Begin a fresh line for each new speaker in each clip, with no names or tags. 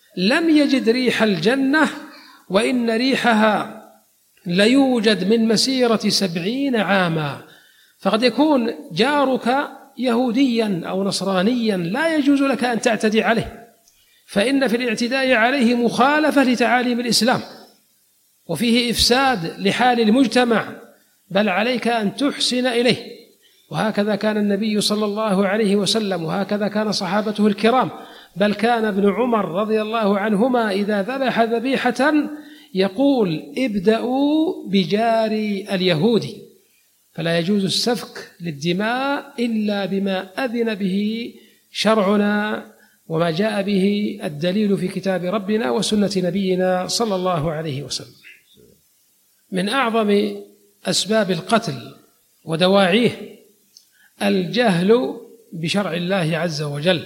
لم يجد ريح الجنة وإن ريحها ليوجد من مسيرة 70 عاما. فقد يكون جارك يهوديا أو نصرانيا لا يجوز لك أن تعتدي عليه، فإن في الاعتداء عليه مخالفة لتعاليم الإسلام وفيه إفساد لحال المجتمع، بل عليك أن تحسن إليه. وهكذا كان النبي صلى الله عليه وسلم، وهكذا كان صحابته الكرام، بل كان ابن عمر رضي الله عنهما إذا ذبح ذبيحة يقول: ابدأوا بجار اليهودي. فلا يجوز السفك للدماء إلا بما أذن به شرعنا وما جاء به الدليل في كتاب ربنا وسنة نبينا صلى الله عليه وسلم. من أعظم أسباب القتل ودواعيه الجهل بشرع الله عز وجل،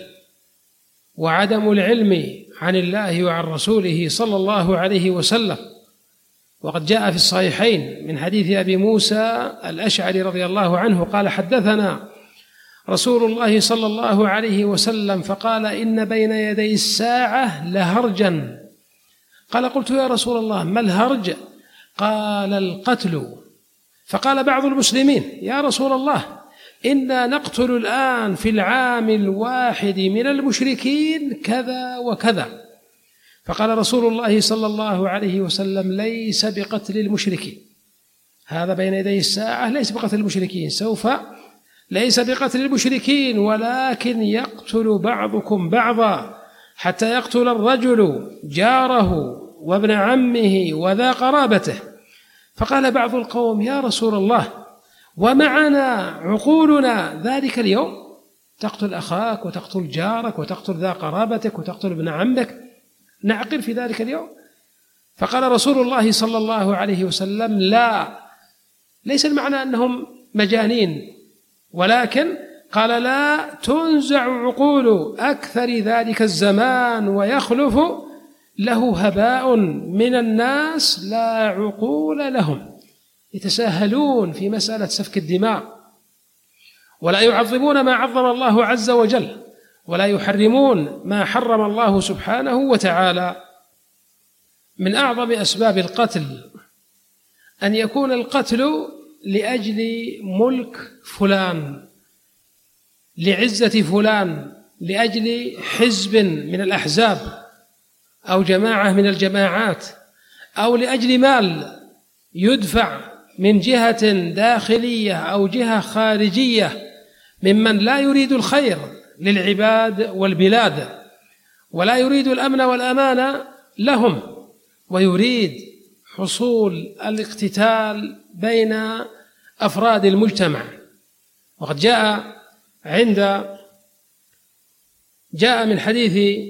وعدم العلم عن الله وعن رسوله صلى الله عليه وسلم. وقد جاء في الصحيحين من حديث أبي موسى الأشعري رضي الله عنه قال: حدثنا رسول الله صلى الله عليه وسلم فقال: إن بين يدي الساعة لهرجا. قال: قلت يا رسول الله ما الهرج؟ قال: القتل. فقال بعض المسلمين: يا رسول الله إنا نقتل الآن في العام الواحد من المشركين كذا وكذا. فقال رسول الله صلى الله عليه وسلم: ليس بقتل المشركين، هذا بين يدي الساعة ليس بقتل المشركين، ليس بقتل المشركين، ولكن يقتل بعضكم بعضا حتى يقتل الرجل جاره وابن عمه وذا قرابته. فقال بعض القوم: يا رسول الله ومعنا عقولنا ذلك اليوم، تقتل أخاك وتقتل جارك وتقتل ذا قرابتك وتقتل ابن عمك، نعقل في ذلك اليوم؟ فقال رسول الله صلى الله عليه وسلم: لا، ليس المعنى أنهم مجانين، ولكن قال: لا تنزع عقول أكثر ذلك الزمان ويخلف له هباء من الناس لا عقول لهم، يتساهلون في مسألة سفك الدماء، ولا يعظمون ما عظم الله عز وجل، ولا يحرمون ما حرم الله سبحانه وتعالى. من أعظم أسباب القتل أن يكون القتل لأجل ملك فلان، لعزة فلان، لأجل حزب من الأحزاب أو جماعة من الجماعات، أو لأجل مال يدفع من جهة داخلية أو جهة خارجية ممن لا يريد الخير للعباد والبلاد، ولا يريد الأمن والأمان لهم، ويريد حصول الاقتتال بين أفراد المجتمع. وقد جاء من حديث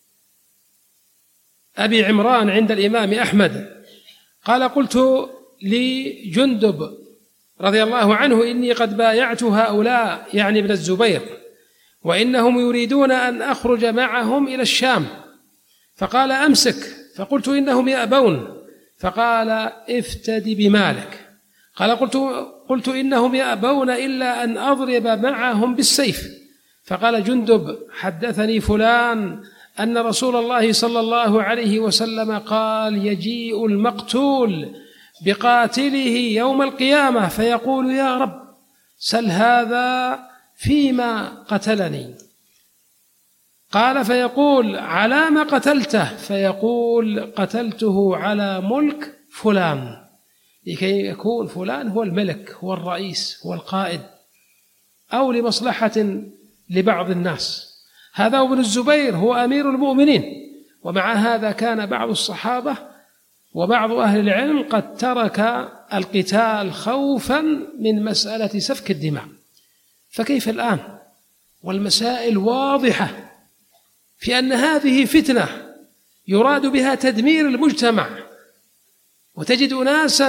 أبي عمران عند الإمام أحمد قال: قلت لجندب رضي الله عنه: إني قد بايعت هؤلاء، يعني ابن الزبير، وإنهم يريدون أن أخرج معهم إلى الشام. فقال: أمسك. فقلت: إنهم يأبون. فقال: افتدي بمالك. قال: قلت: إنهم يأبون إلا أن أضرب معهم بالسيف. فقال جندب: حدثني فلان أن رسول الله صلى الله عليه وسلم قال: يجيء المقتول بقاتله يوم القيامة فيقول: يا رب سل هذا فيما قتلني. قال: فيقول: على ما قتلته؟ فيقول: قتلته على ملك فلان، لكي يكون فلان هو الملك، هو الرئيس، هو القائد، أو لمصلحة لبعض الناس. هذا ابن الزبير هو أمير المؤمنين، ومع هذا كان بعض الصحابة وبعض أهل العلم قد ترك القتال خوفا من مسألة سفك الدماء. فكيف الآن والمسائل واضحة في أن هذه فتنة يراد بها تدمير المجتمع، وتجد أناسا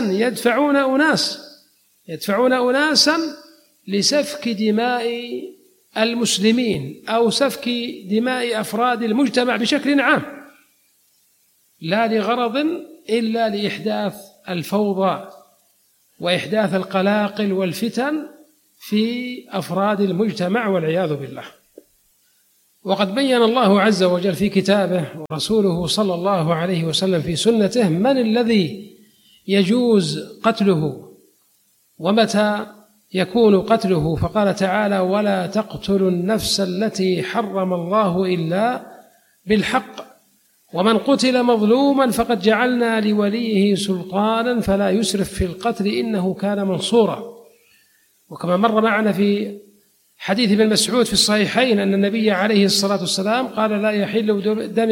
يدفعون أناسا لسفك دماء المسلمين أو سفك دماء أفراد المجتمع بشكل عام، لا لغرض إلا لإحداث الفوضى وإحداث القلاقل والفتن في أفراد المجتمع والعياذ بالله. وقد بين الله عز وجل في كتابه ورسوله صلى الله عليه وسلم في سنته من الذي يجوز قتله ومتى يكون قتله، فقال تعالى: ولا تقتلوا النفس التي حرم الله إلا بالحق ومن قتل مظلوما فقد جعلنا لوليه سلطانا فلا يسرف في القتل إنه كان منصورا. وكما مر معنا في حديث ابن مسعود في الصحيحين أن النبي عليه الصلاة والسلام قال: لا يحل دم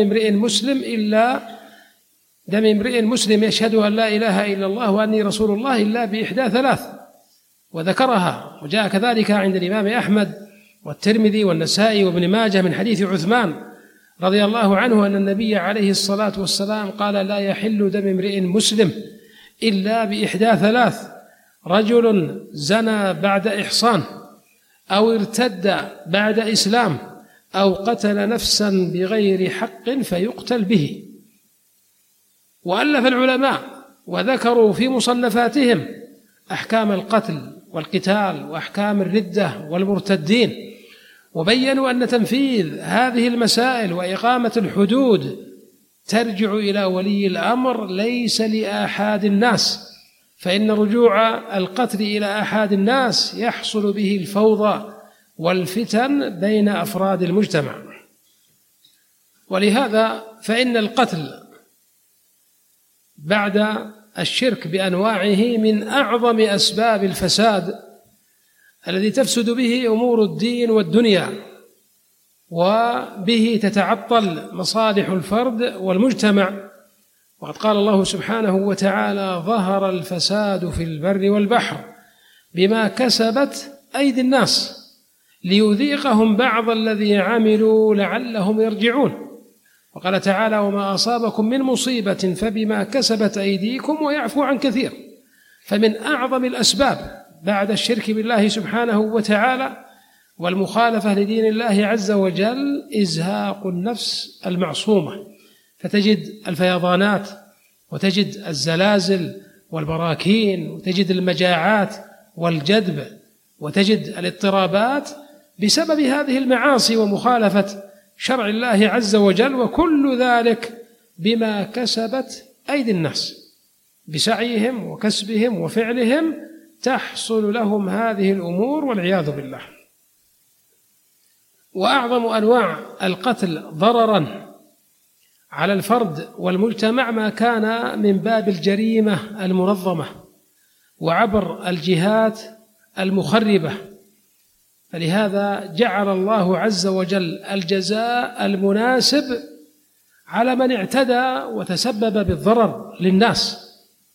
امرئ مسلم يشهد أن لا إله إلا الله وأني رسول الله إلا بإحدى ثلاث، وذكرها. وجاء كذلك عند الإمام أحمد والترمذي والنسائي وابن ماجه من حديث عثمان رضي الله عنه أن النبي عليه الصلاة والسلام قال: لا يحل دم امرئ مسلم إلا بإحدى ثلاث: رجل زنى بعد إحصان، أو ارتد بعد إسلام، أو قتل نفسا بغير حق فيقتل به. وألف العلماء وذكروا في مصنفاتهم أحكام القتل والقتال وأحكام الردة والمرتدين، وبينوا أن تنفيذ هذه المسائل وإقامة الحدود ترجع إلى ولي الأمر ليس لآحاد الناس، فإن رجوع القتل إلى آحاد الناس يحصل به الفوضى والفتن بين أفراد المجتمع. ولهذا فإن القتل بعد الشرك بأنواعه من أعظم أسباب الفساد الذي تفسد به أمور الدين والدنيا، وبه تتعطل مصالح الفرد والمجتمع. وقد قال الله سبحانه وتعالى: ظهر الفساد في البر والبحر بما كسبت أيدي الناس ليذيقهم بعض الذي عملوا لعلهم يرجعون. وقال تعالى: وما أصابكم من مصيبة فبما كسبت أيديكم ويعفو عن كثير. فمن أعظم الأسباب بعد الشرك بالله سبحانه وتعالى والمخالفة لدين الله عز وجل إزهاق النفس المعصومة، فتجد الفيضانات وتجد الزلازل والبراكين وتجد المجاعات والجدب وتجد الاضطرابات بسبب هذه المعاصي ومخالفة شرع الله عز وجل، وكل ذلك بما كسبت أيدي الناس، بسعيهم وكسبهم وفعلهم تحصل لهم هذه الأمور والعياذ بالله. وأعظم أنواع القتل ضرراً على الفرد والمجتمع ما كان من باب الجريمة المنظمة وعبر الجهات المخربة، فلهذا جعل الله عز وجل الجزاء المناسب على من اعتدى وتسبب بالضرر للناس،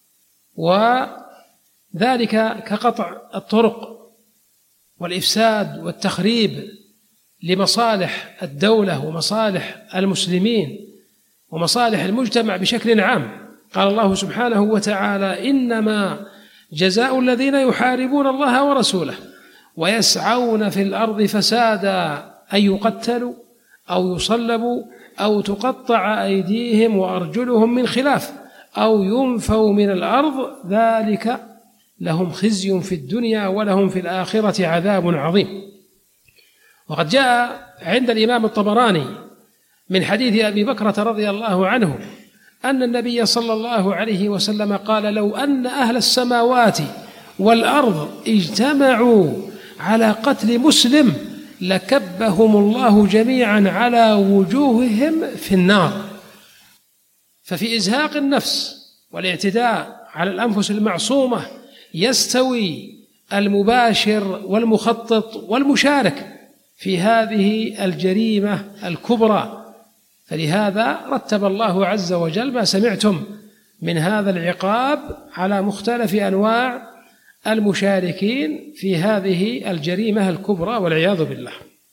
وذلك كقطع الطرق والإفساد والتخريب لمصالح الدولة ومصالح المسلمين ومصالح المجتمع بشكل عام. قال الله سبحانه وتعالى: إنما جزاء الذين يحاربون الله ورسوله ويسعون في الأرض فسادا أن يقتلوا أو يصلبوا أو تقطع أيديهم وأرجلهم من خلاف أو ينفوا من الأرض ذلك لهم خزي في الدنيا ولهم في الآخرة عذاب عظيم. وقد جاء عند الإمام الطبراني من حديث أبي بكرة رضي الله عنه أن النبي صلى الله عليه وسلم قال: لو أن أهل السماوات والأرض اجتمعوا على قتل مسلم لكبهم الله جميعا على وجوههم في النار. ففي إزهاق النفس والاعتداء على الأنفس المعصومة يستوي المباشر والمخطط والمشارك في هذه الجريمة الكبرى. فلهذا رتب الله عز وجل ما سمعتم من هذا العقاب على مختلف أنواع المشاركين في هذه الجريمة الكبرى والعياذ بالله.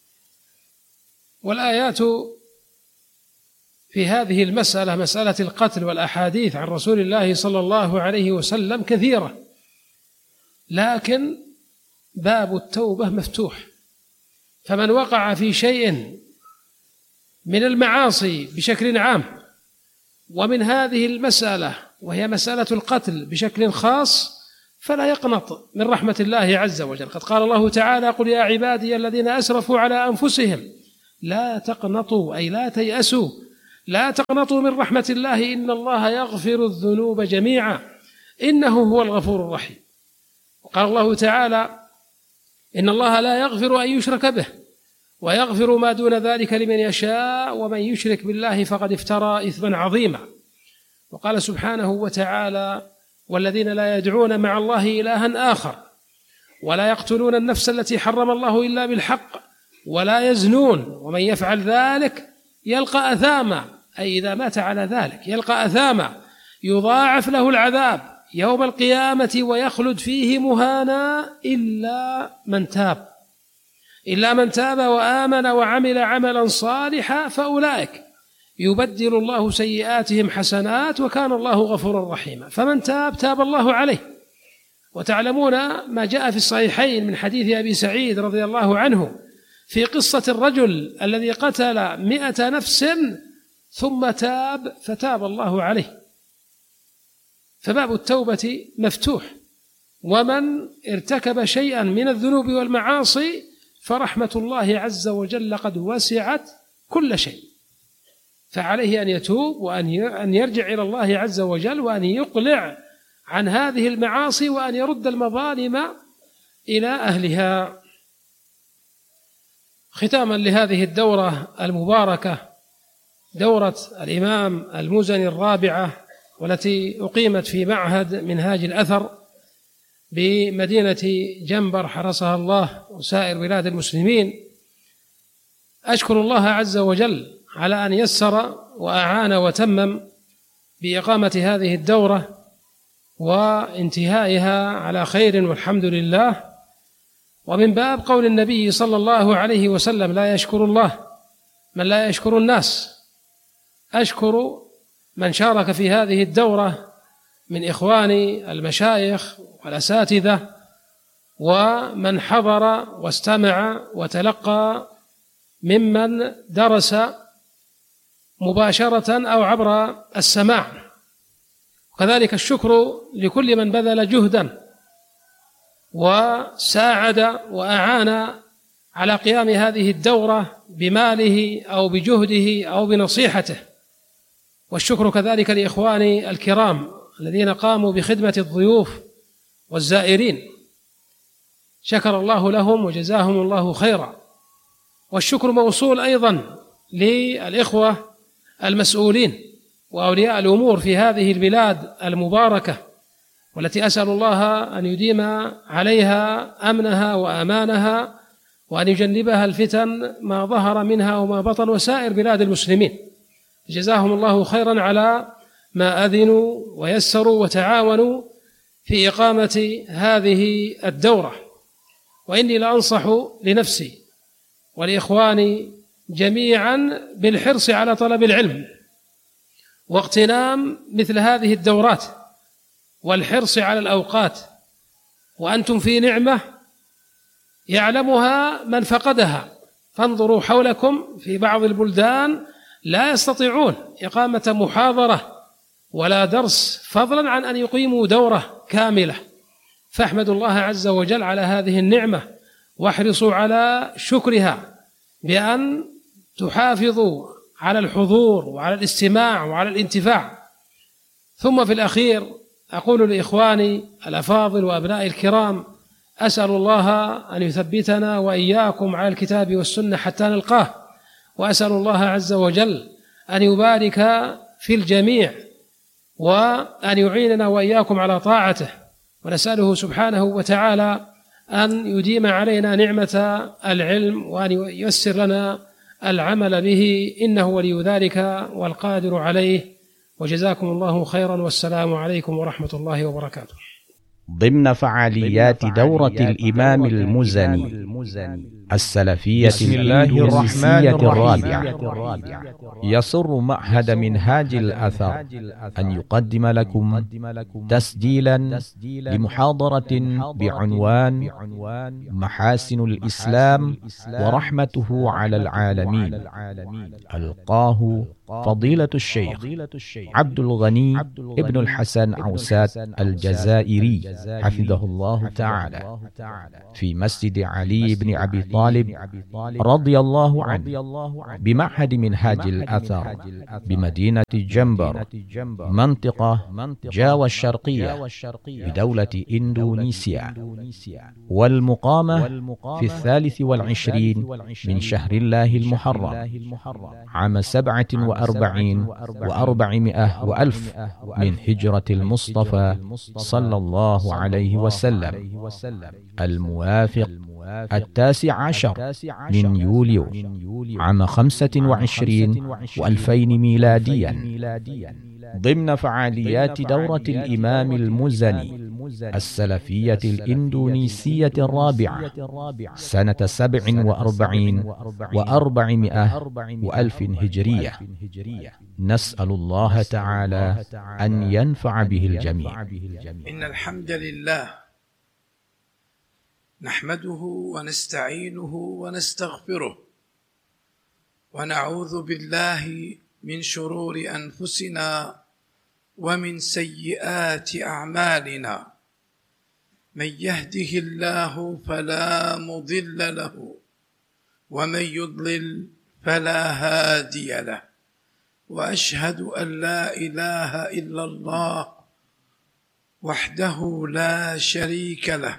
والآيات في هذه المسألة، مسألة القتل، والأحاديث عن رسول الله صلى الله عليه وسلم كثيرة، لكن باب التوبة مفتوح. فمن وقع في شيء من المعاصي بشكل عام ومن هذه المسألة وهي مسألة القتل بشكل خاص فلا يقنط من رحمة الله عز وجل. قد قال الله تعالى: قل يا عبادي الذين أسرفوا على أنفسهم لا تقنطوا أي لا تيأسوا، لا تقنطوا من رحمة الله، إن الله يغفر الذنوب جميعا إنه هو الغفور الرحيم. وقال الله تعالى: إن الله لا يغفر أن يشرك به ويغفر ما دون ذلك لمن يشاء ومن يشرك بالله فقد افترى إثما عظيما. وقال سبحانه وتعالى: والذين لا يدعون مع الله إلها آخر ولا يقتلون النفس التي حرم الله إلا بالحق ولا يزنون ومن يفعل ذلك يلقى أثاما، أي إذا مات على ذلك يلقى أثاما يضاعف له العذاب يوم القيامة ويخلد فيه مهانا إلا من تاب وآمن وعمل عملا صالحا فأولئك يبدل الله سيئاتهم حسنات وكان الله غفورا رحيما. فمن تاب الله عليه. وتعلمون ما جاء في الصحيحين من حديث أبي سعيد رضي الله عنه في قصة الرجل الذي قتل 100 نفس ثم تاب فتاب الله عليه. فباب التوبة مفتوح، ومن ارتكب شيئا من الذنوب والمعاصي فرحمة الله عز وجل قد وسعت كل شيء، فعليه أن يتوب وأن يرجع إلى الله عز وجل وأن يقلع عن هذه المعاصي وأن يرد المظالم إلى أهلها. ختاما لهذه الدورة المباركة، دورة الإمام المزني الرابعة، والتي أقيمت في معهد منهاج الأثر بمدينة جنبر حرسها الله وسائر بلاد المسلمين، أشكر الله عز وجل على أن يسر وأعان وتمم بإقامة هذه الدورة وانتهائها على خير والحمد لله. ومن باب قول النبي صلى الله عليه وسلم: لا يشكر الله من لا يشكر الناس. أشكر من شارك في هذه الدورة من إخواني المشايخ والأساتذة ومن حضر واستمع وتلقى ممن درس مباشرة أو عبر السماع. وكذلك الشكر لكل من بذل جهدا وساعد وأعان على قيام هذه الدورة بماله أو بجهده أو بنصيحته. والشكر كذلك لإخواني الكرام الذين قاموا بخدمة الضيوف والزائرين، شكر الله لهم وجزاهم الله خيرا. والشكر موصول أيضا للإخوة المسؤولين وأولياء الأمور في هذه البلاد المباركة، والتي أسأل الله أن يديم عليها أمنها وأمانها وأن يجنبها الفتن ما ظهر منها وما بطن، وسائر بلاد المسلمين. جزاهم الله خيرا على ما أذنوا ويسروا وتعاونوا في إقامة هذه الدورة. وإني لأنصح لنفسي ولإخواني جميعا بالحرص على طلب العلم واغتنام مثل هذه الدورات والحرص على الأوقات، وأنتم في نعمة يعلمها من فقدها. فانظروا حولكم، في بعض البلدان لا يستطيعون إقامة محاضرة ولا درس، فضلا عن أن يقيموا دورة كاملة. فاحمدوا الله عز وجل على هذه النعمة واحرصوا على شكرها بأن تحافظوا على الحضور وعلى الاستماع وعلى الانتفاع. ثم في الأخير أقول لإخواني الأفاضل وأبنائي الكرام: أسأل الله أن يثبتنا وإياكم على الكتاب والسنة حتى نلقاه، وأسأل الله عز وجل أن يبارك في الجميع وأن يعيننا وإياكم على طاعته، ونسأله سبحانه وتعالى أن يديم علينا نعمة العلم وأن ييسر لنا العمل به، إنه ولي ذلك والقادر عليه. وجزاكم الله خيرا، والسلام عليكم ورحمة الله وبركاته.
ضمن فعاليات دورة الإمام المزني السلفية الإندونيسية الرابعة، يسر معهد منهاج الأثر أن يقدم لكم تسجيلا لمحاضرة بعنوان محاسن الإسلام ورحمته على العالمين، ألقاه فضيلة الشيخ عبد الغني ابن الحسن عوسات الجزائري حفظه الله تعالى في مسجد علي بن أبي طالب رضي الله عنه بمعهد منهاج الأثر بمدينة جمبر منطقة جاوة الشرقية بدولة إندونيسيا، والمقامة في 23 من شهر الله المحرم عام 47 و400 وألف من هجرة المصطفى صلى الله عليه وسلم، الموافق 19 من يوليو عام 25 و2000 ميلاديا، ضمن فعاليات دورة الإمام المزني السلفية الإندونيسية الرابعة سنة 47 و400 وألف هجرية. نسأل الله تعالى أن ينفع به الجميع.
إن الحمد لله نحمده ونستعينه ونستغفره، ونعوذ بالله من شرور أنفسنا ومن سيئات أعمالنا، من يهده الله فلا مضل له ومن يضلل فلا هادي له، وأشهد أن لا إله إلا الله وحده لا شريك له،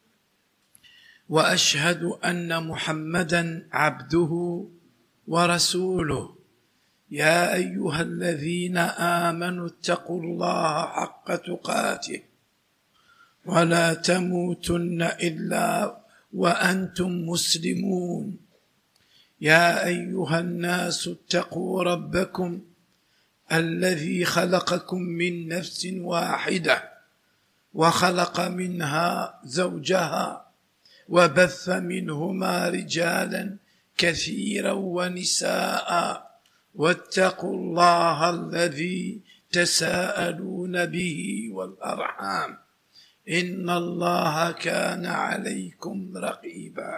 وأشهد أن محمدا عبده ورسوله. يا أيها الذين آمنوا اتقوا الله حق تقاته ولا تموتن إلا وأنتم مسلمون. يا أيها الناس اتقوا ربكم الذي خلقكم من نفس واحدة وخلق منها زوجها وبث منهما رجالا كثيرا ونساء، واتقوا الله الذي تساءلون به والأرحام إن الله كان عليكم رقيبا.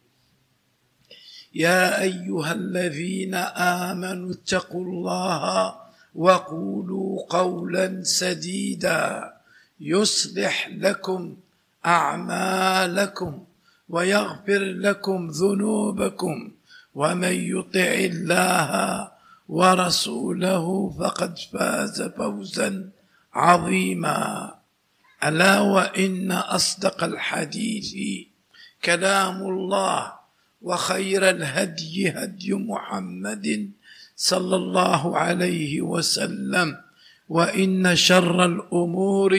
يا أيها الذين آمنوا اتقوا الله وقولوا قولا سديدا يصلح لكم أعمالكم ويغفر لكم ذنوبكم، ومن يطع الله ورسوله فقد فاز فوزا عظيما. ألا وإن أصدق الحديث كلام الله، وخير الهدي هدي محمد صلى الله عليه وسلم، وإن شر الأمور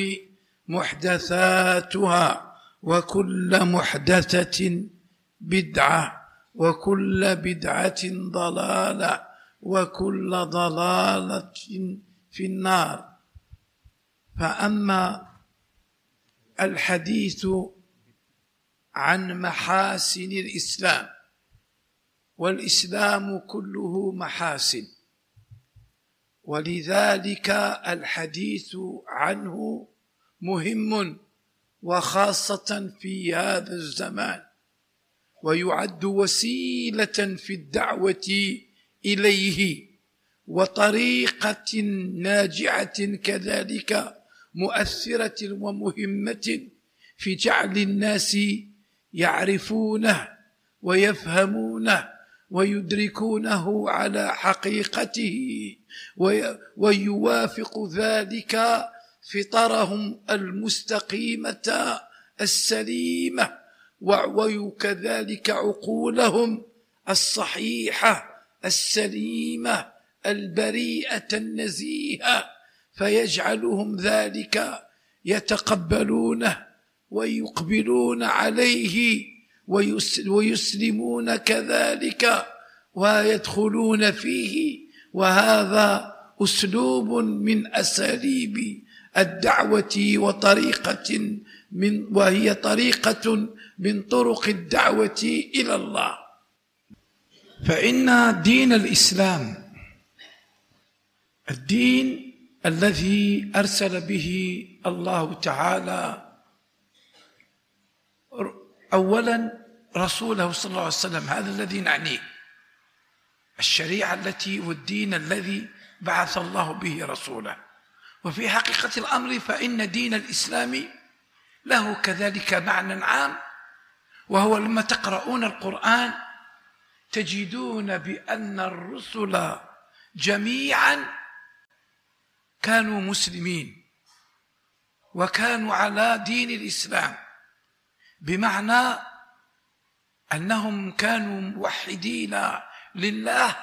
محدثاتها، وكل محدثة بدعة، وكل بدعة ضلالة، وكل ضلالة في النار. فأما الحديث عن محاسن الإسلام، والإسلام كله محاسن، ولذلك الحديث عنه مهم، وخاصة في هذا الزمان، ويعد وسيلة في الدعوة إليه، وطريقة ناجعة كذلك مؤثرة ومهمة في جعل الناس يعرفونه ويفهمونه ويدركونه على حقيقته، ويوافق ذلك فطرهم المستقيمة السليمة، وكذلك عقولهم الصحيحة السليمة البريئة النزيهة، فيجعلهم ذلك يتقبلونه ويقبلون عليه ويسلمون كذلك ويدخلون فيه. وهذا أسلوب من أساليب الدعوة وهي طريقة من طرق الدعوة إلى الله. فإن دين الإسلام الدين الذي أرسل به الله تعالى أولا رسوله صلى الله عليه وسلم، هذا الذي نعنيه، الشريعة التي والدين الذي بعث الله به رسوله. وفي حقيقة الأمر فإن دين الإسلام له كذلك معنى عام، وهو لما تقرؤون القرآن تجدون بأن الرسل جميعا كانوا مسلمين وكانوا على دين الإسلام، بمعنى أنهم كانوا موحدين لله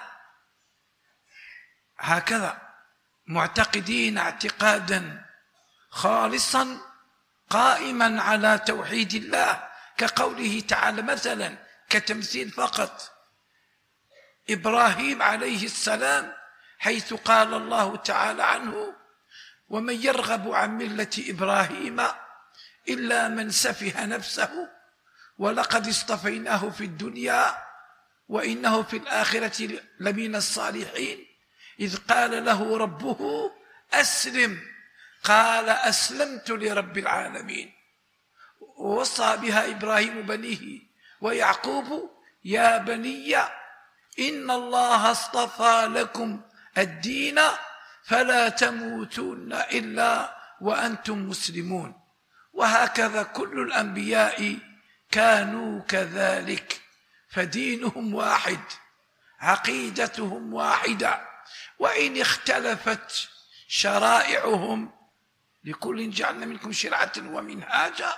هكذا، معتقدين اعتقادا خالصا قائما على توحيد الله، كقوله تعالى مثلا كتمثيل فقط إبراهيم عليه السلام، حيث قال الله تعالى عنه: ومن يرغب عن ملة إبراهيم إلا من سفه نفسه ولقد اصطفيناه في الدنيا وإنه في الآخرة لمن الصالحين، إذ قال له ربه أسلم قال أسلمت لرب العالمين. ووصى بها إبراهيم بنيه ويعقوب: يا بني إن الله اصطفى لكم الدين فلا تموتن إلا وأنتم مسلمون. وهكذا كل الأنبياء كانوا كذلك، فدينهم واحد، عقيدتهم واحدة، وإن اختلفت شرائعهم، لكل جعلنا منكم شرعة ومنهاجا،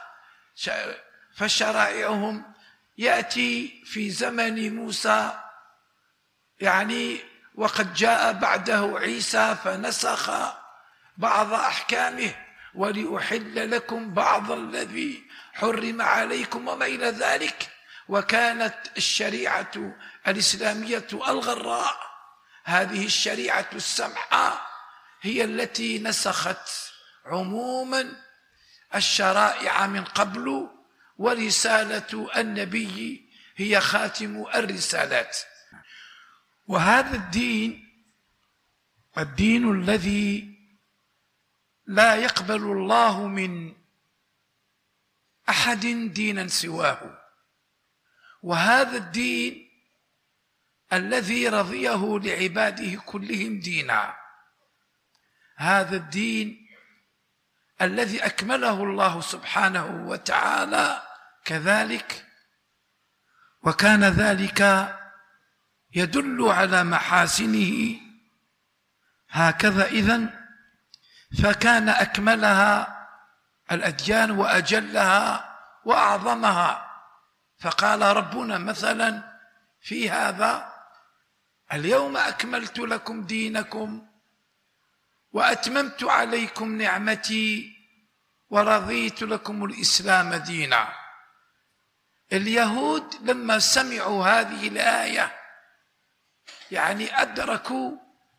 فشرائعهم يأتي في زمن موسى وقد جاء بعده عيسى فنسخ بعض أحكامه، ولأحل لكم بعض الذي حرم عليكم وما إلى ذلك. وكانت الشريعة الإسلامية الغراء، هذه الشريعة السمحة، هي التي نسخت عموما الشرائع من قبل، ورسالة النبي هي خاتم الرسالات. وهذا الدين الذي لا يقبل الله من أحد دينا سواه، وهذا الدين الذي رضيه لعباده كلهم دينا، هذا الدين الذي أكمله الله سبحانه وتعالى كذلك، وكان ذلك يدل على محاسنه. هكذا إذن فكان أكملها الأديان وأجلها وأعظمها. فقال ربنا مثلا في هذا: اليوم أكملت لكم دينكم وأتممت عليكم نعمتي ورضيت لكم الإسلام دينا. اليهود لما سمعوا هذه الآية أدركوا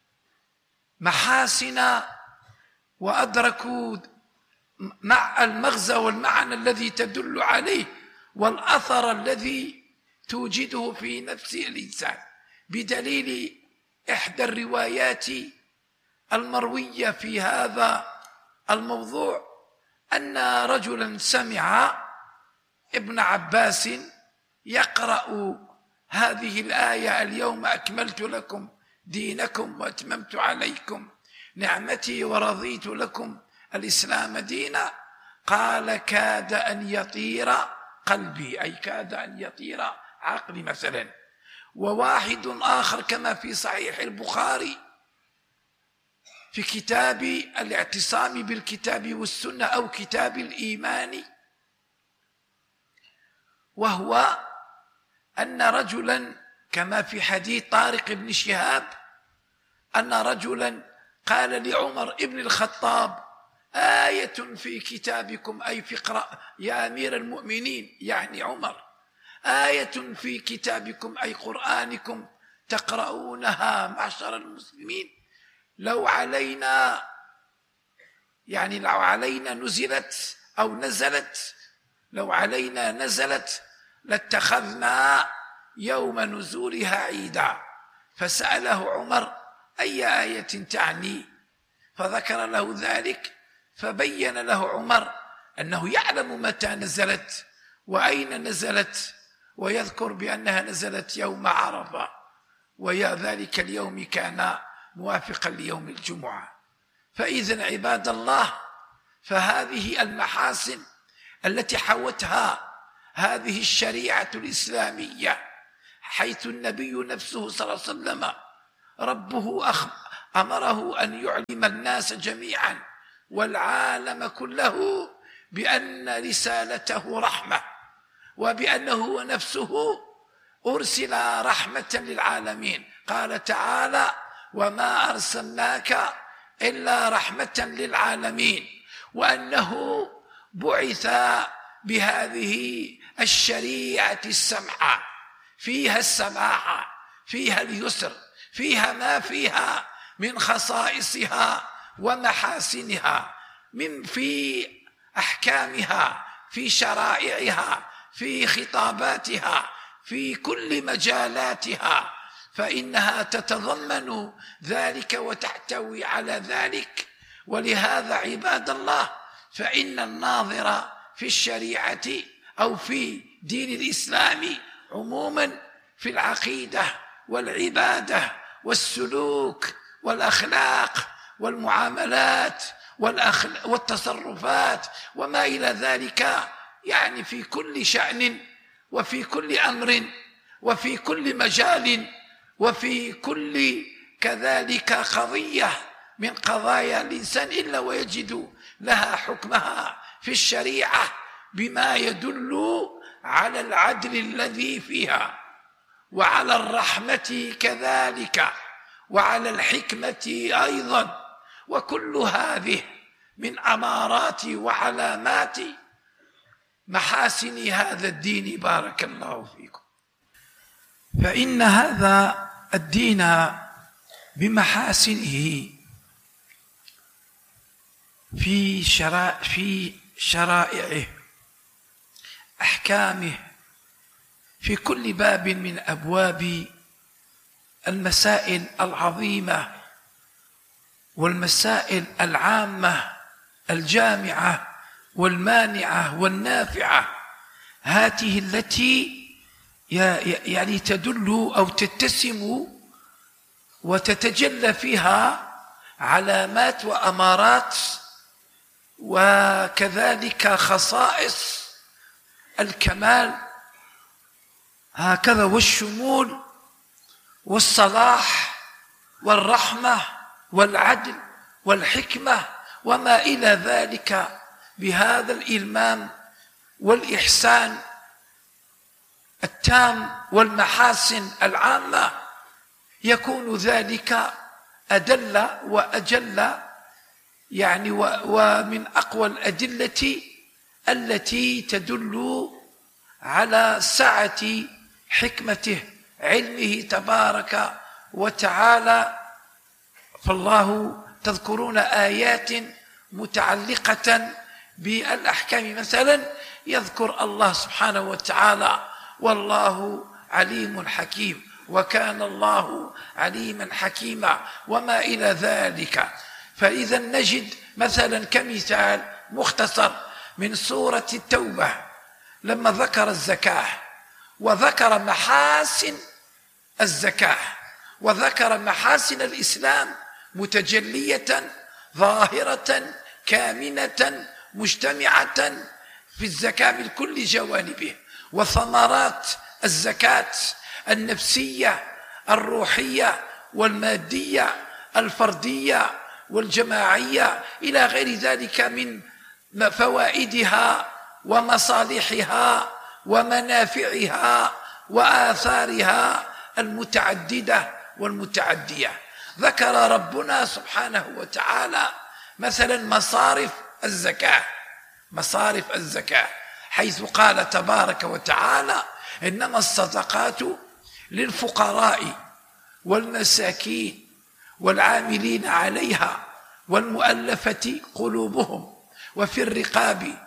محاسن، وأدركوا مع المغزى والمعنى الذي تدل عليه، والأثر الذي توجده في نفس الإنسان، بدليل إحدى الروايات المروية في هذا الموضوع أن رجلا سمع ابن عباس يقرأ هذه الآية: اليوم أكملت لكم دينكم وأتممت عليكم نعمتي ورضيت لكم الإسلام دينا، قال: كاد أن يطير قلبي، أي كاد أن يطير عقلي مثلا. وواحد آخر كما في صحيح البخاري في كتاب الاعتصام بالكتاب والسنة أو كتاب الإيمان، وهو أن رجلا كما في حديث طارق بن شهاب أن رجلا قال لعمر ابن الخطاب: آية في كتابكم، أي في يا أمير المؤمنين عمر، آية في كتابكم أي قرآنكم تقرؤونها معشر المسلمين، لو علينا نزلت أو نزلت، لو علينا نزلت لاتخذنا يوم نزولها عيدا. فسأله عمر: أي آية تعني؟ فذكر له ذلك، فبين له عمر أنه يعلم متى نزلت وأين نزلت، ويذكر بأنها نزلت يوم عرفة. ويا ذلك اليوم كان موافقا ليوم الجمعة. فإذن عباد الله، فهذه المحاسن التي حوتها هذه الشريعة الإسلامية، حيث النبي نفسه صلى الله عليه وسلم ربه أمره أن يعلم الناس جميعا والعالم كله بأن رسالته رحمة، وبأنه نفسه أرسل رحمة للعالمين. قال تعالى: وما أرسلناك إلا رحمة للعالمين، وأنه بعث بهذه الشريعة السمحة، فيها السماحة، فيها اليسر، فيها ما فيها من خصائصها ومحاسنها، في أحكامها، في شرائعها، في خطاباتها، في كل مجالاتها، فإنها تتضمن ذلك وتحتوي على ذلك. ولهذا عباد الله، فإن الناظر في الشريعة أو في دين الإسلام عموما في العقيدة والعبادة والسلوك والأخلاق والمعاملات والتصرفات وما إلى ذلك، يعني في كل شأن وفي كل أمر وفي كل مجال وفي كل كذلك قضية من قضايا الإنسان إلا ويجد لها حكمها في الشريعة بما يدل على العدل الذي فيها، وعلى الرحمة كذلك، وعلى الحكمة أيضا. وكل هذه من أمارات وعلامات محاسن هذا الدين. بارك الله فيكم. فإن هذا الدين بمحاسنه في شرائعه، أحكامه، في كل باب من أبواب المسائل العظيمة والمسائل العامة الجامعة والمانعة والنافعة، هذه التي يعني تدل أو تتسم وتتجلى فيها علامات وأمارات وكذلك خصائص الكمال، هكذا، والشمول والصلاح والرحمة والعدل والحكمة وما إلى ذلك، بهذا الإلمام والإحسان التام والمحاسن العامة يكون ذلك أدل وأجل، يعني ومن أقوى الأدلة التي تدل على سعة حكمته، علمه تبارك وتعالى. فالله تذكرون آيات متعلقة بالأحكام، مثلا يذكر الله سبحانه وتعالى: والله عليم حكيم، وكان الله عليما حكيما، وما إلى ذلك. فإذا نجد مثلا كمثال مختصر من سورة التوبة لما ذكر الزكاة وذكر محاسن الزكاة وذكر محاسن الإسلام متجلية ظاهرة كامنة مجتمعة في الزكاة من كل جوانبه، وثمرات الزكاة النفسية الروحية والمادية الفردية والجماعية إلى غير ذلك من فوائدها ومصالحها ومنافعها وآثارها المتعددة والمتعدية. ذكر ربنا سبحانه وتعالى مثلا مصارف الزكاة، حيث قال تبارك وتعالى: إنما الصدقات للفقراء والمساكين والعاملين عليها والمؤلفة قلوبهم وفي الرقاب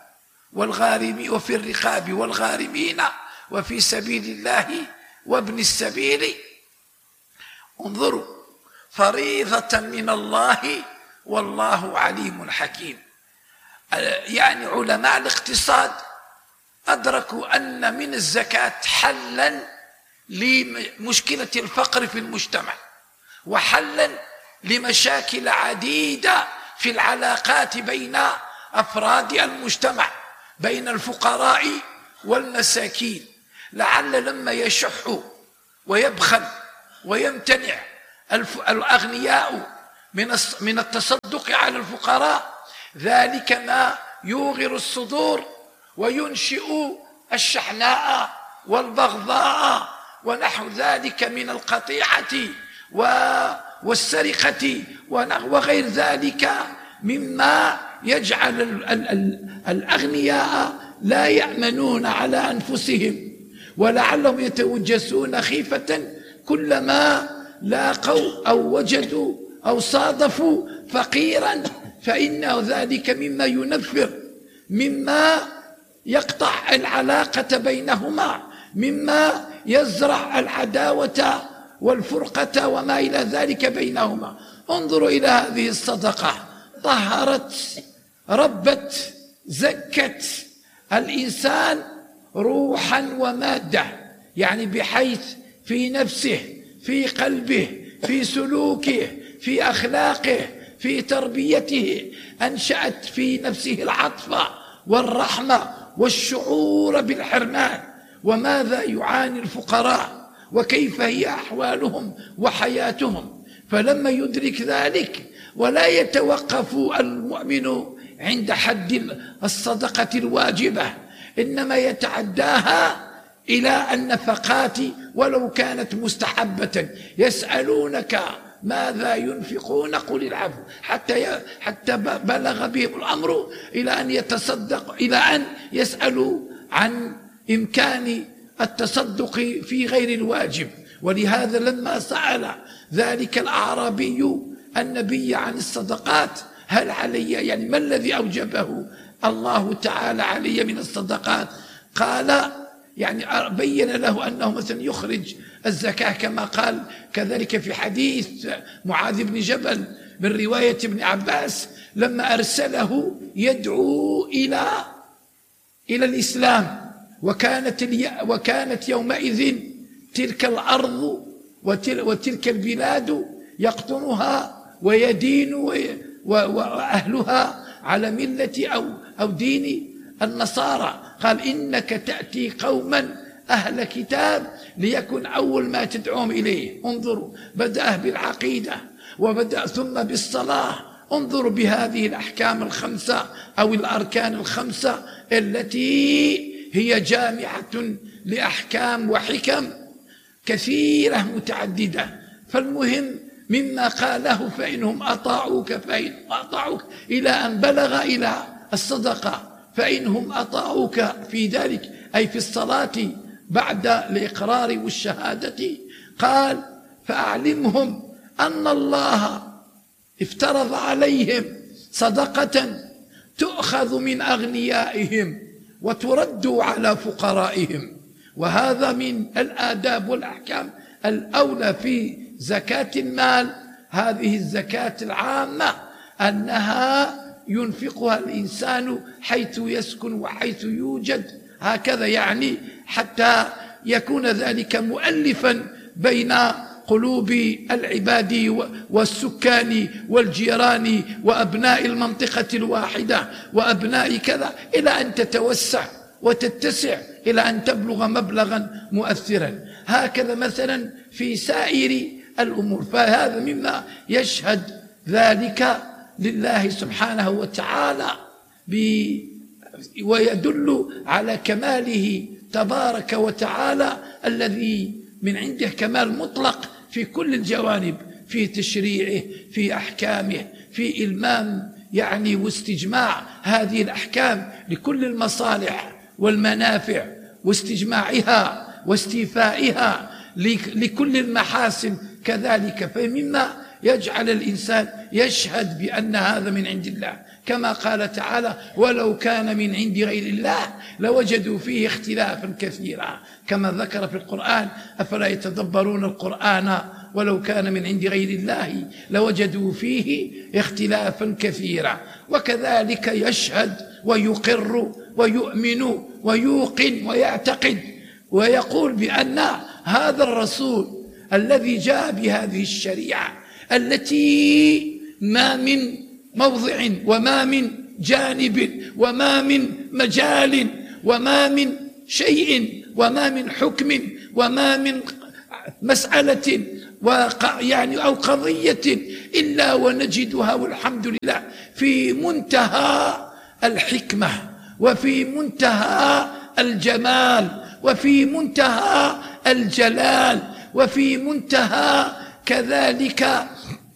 والغارمين وفي سبيل الله وابن السبيل. انظروا، فريضة من الله والله عليم حكيم. يعني علماء الاقتصاد أدركوا أن من الزكاة حلا لمشكلة الفقر في المجتمع، وحلا لمشاكل عديدة في العلاقات بين أفراد المجتمع، بين الفقراء والمساكين. لعل لما يشح ويبخل ويمتنع الأغنياء من التصدق على الفقراء، ذلك ما يوغر الصدور وينشئ الشحناء والبغضاء ونحو ذلك من القطيعة والسرقة وغير ذلك مما يجعل الأغنياء لا يأمنون على أنفسهم، ولعلهم يتوجسون خيفة كلما لاقوا أو وجدوا أو صادفوا فقيرا، فإن ذلك مما ينفر، مما يقطع العلاقة بينهما، مما يزرع العداوة والفرقة وما إلى ذلك بينهما. انظروا إلى هذه الصدقة، طهرت، ربت، زكت الإنسان روحا ومادة، يعني بحيث في نفسه، في قلبه، في سلوكه، في أخلاقه، في تربيته، أنشأت في نفسه العطف والرحمة والشعور بالحرمان. وماذا يعاني الفقراء وكيف هي أحوالهم وحياتهم، فلما يدرك ذلك ولا يتوقف المؤمن عند حد الصدقة الواجبة، إنما يتعداها إلى النفقات ولو كانت مستحبة. يسألونك ماذا ينفقون قل العفو، حتى بلغ بهم الأمر إلى أن يتصدق، إلى أن يسألوا عن إمكان التصدق في غير الواجب. ولهذا لما سأل ذلك الأعرابي النبي عن الصدقات، هل علي، يعني ما الذي أوجبه الله تعالى علي من الصدقات، قال يعني بين له أنه مثلا يخرج الزكاة كما قال كذلك في حديث معاذ بن جبل من رواية ابن عباس لما أرسله يدعو إلى الإسلام، وكانت يومئذ تلك الأرض وتلك البلاد يقطنها ويدين وأهلها على ملة أو دين النصارى. قال إنك تأتي قوما أهل كتاب ليكن أول ما تدعوهم إليه. انظروا، بدأ بالعقيدة وبدأ ثم بالصلاة. انظروا بهذه الأحكام الخمسة أو الأركان الخمسة التي هي جامعة لأحكام وحكم كثيرة متعددة. فالمهم مما قاله فإنهم أطاعوك إلى أن بلغ إلى الصدقة، فإنهم أطاعوك في ذلك أي في الصلاة بعد الإقرار والشهادة، قال فأعلمهم أن الله افترض عليهم صدقة تؤخذ من أغنيائهم وترد على فقرائهم. وهذا من الآداب والأحكام الأولى في زكاة المال، هذه الزكاة العامة أنها ينفقها الإنسان حيث يسكن وحيث يوجد، هكذا يعني حتى يكون ذلك مؤلفا بين قلوب العباد والسكان والجيران وأبناء المنطقة الواحدة وأبناء كذا، إلى أن تتوسع وتتسع إلى أن تبلغ مبلغا مؤثرا. هكذا مثلا في سائر الأمور. فهذا مما يشهد ذلك لله سبحانه وتعالى ويدل على كماله تبارك وتعالى الذي من عنده كمال مطلق في كل الجوانب، في تشريعه، في أحكامه، في إلمام يعني واستجماع هذه الأحكام لكل المصالح والمنافع واستجماعها واستيفائها لكل المحاسن كذلك. فمما يجعل الإنسان يشهد بأن هذا من عند الله، كما قال تعالى ولو كان من عند غير الله لوجدوا فيه اختلافا كثيرا، كما ذكر في القرآن أفلا يتدبرون القرآن ولو كان من عند غير الله لوجدوا فيه اختلافا كثيرا. وكذلك يشهد ويقر ويؤمن ويوقن ويعتقد ويقول بأن هذا الرسول الذي جاء بهذه الشريعة التي ما من موضع وما من جانب وما من مجال وما من شيء وما من حكم وما من مسألة أو قضية إلا ونجدها والحمد لله في منتهى الحكمة وفي منتهى الجمال وفي منتهى الجلال وفي منتهى كذلك